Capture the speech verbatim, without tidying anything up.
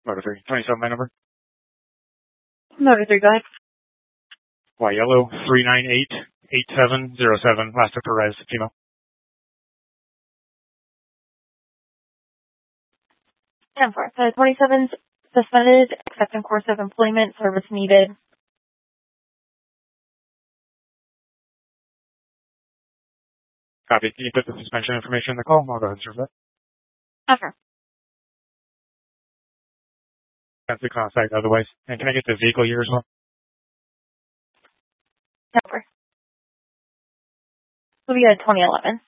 Motor three. twenty-seven, my number. Motor three, go ahead. Y yellow three nine eight eight seven zero seven. Last of Perez, female. ten four. So twenty-seven's suspended, accepting course of employment, service needed. Copy. Can you put the suspension information in the call? I'll go ahead and serve that. Okay. That's the contact otherwise. And can I get the vehicle year as well? ten four. We'll be at twenty eleven.